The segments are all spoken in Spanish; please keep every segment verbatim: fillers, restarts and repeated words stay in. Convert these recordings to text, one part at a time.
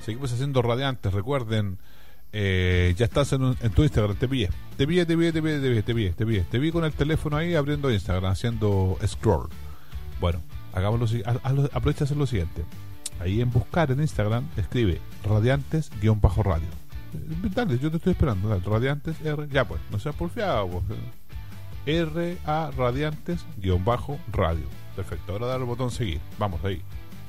Seguimos haciendo radiantes, recuerden. Eh, ya estás en, en tu Instagram, te pillé, te pillé, te pillé, te pillé, te pillé, te pillé, te pillé, te vi con el teléfono ahí abriendo Instagram, haciendo scroll. Bueno, hagamos lo siguiente, aprovecha hacer lo siguiente. Ahí en buscar en Instagram, escribe radiantes-radio. Dale, yo te estoy esperando, dale, radiantes, R, ya pues, no seas porfiado, pues. R A radiantes-radio. Perfecto, ahora dale el botón seguir, vamos ahí.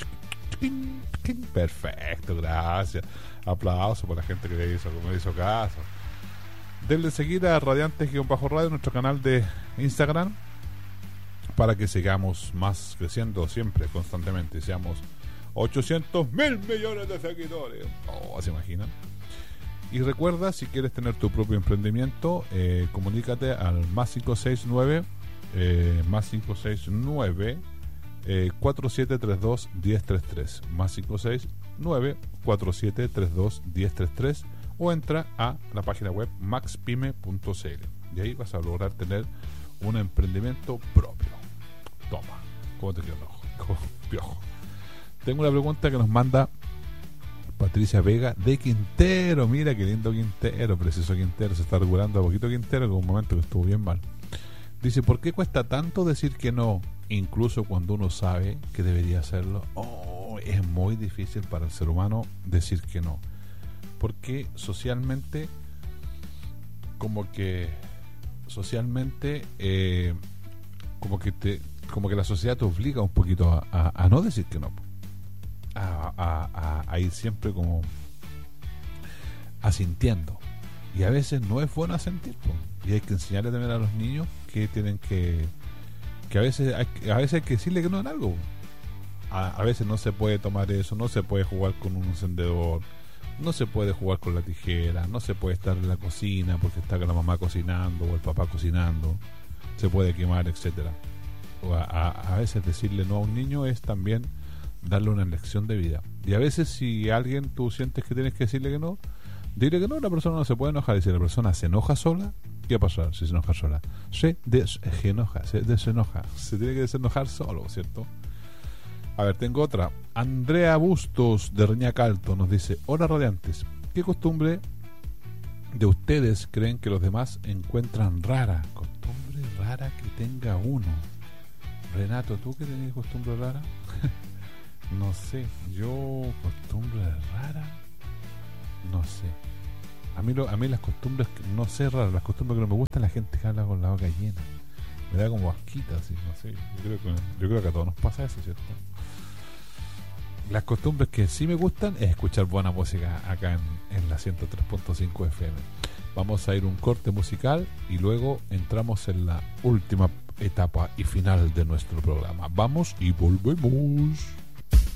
Perfecto, gracias. Aplauso por la gente que le hizo, como le hizo caso. Denle seguir a Radiantes-Radio, nuestro canal de Instagram, para que sigamos más creciendo siempre, constantemente. Seamos ochocientos mil millones de seguidores. Oh, ¿se imaginan? Y recuerda, si quieres tener tu propio emprendimiento, eh, comunícate al más cinco seis nueve eh, más cinco seis nueve eh, cuatro siete tres dos uno cero tres tres más cinco seis nueve cuatro siete tres dos uno cero tres tres, o entra a la página web maxpyme punto c l y ahí vas a lograr tener un emprendimiento propio. Toma, ¿cómo te quedó el ojo? Como piojo. Tengo una pregunta que nos manda Patricia Vega de Quintero. Mira qué lindo Quintero, preciso Quintero. Se está regulando a poquito Quintero, en un momento que estuvo bien mal. Dice, ¿por qué cuesta tanto decir que no, incluso cuando uno sabe que debería hacerlo? Oh, es muy difícil para el ser humano decir que no, porque socialmente, como que socialmente eh, como que te como que la sociedad te obliga un poquito a, a, a no decir que no, a, a, a, a ir siempre como asintiendo, y a veces no es bueno asentir, po. Y hay que enseñarle también a los niños que tienen que que a veces hay, a veces hay que decirle que no en algo. A, a veces no se puede tomar eso, no se puede jugar con un encendedor, no se puede jugar con la tijera, no se puede estar en la cocina porque está con la mamá cocinando o el papá cocinando, se puede quemar, etcétera. O a, a, a veces decirle no a un niño es también darle una lección de vida. Y a veces, si alguien tú sientes que tienes que decirle que no, dile que no. La persona no se puede enojar, y si la persona se enoja sola, ¿qué va a pasar si se enoja sola? Se desenoja, se desenoja, se tiene que desenojar solo, ¿cierto? A ver, tengo otra. Andrea Bustos de Reñacalto nos dice: hola radiantes, ¿qué costumbre de ustedes creen que los demás encuentran rara? Costumbre rara que tenga uno. Renato, ¿tú qué tenías costumbre rara? No sé, yo costumbre rara, no sé. A mí, lo, a mí las costumbres, no sé, raras, las costumbres que no me gustan, la gente que habla con la boca llena. Me da como asquita, así, no sé. Yo creo que, yo creo que a todos nos pasa eso, ¿cierto? Las costumbres que sí me gustan es escuchar buena música acá en, en la ciento tres punto cinco F M. Vamos a ir un corte musical y luego entramos en la última etapa y final de nuestro programa. Vamos y volvemos.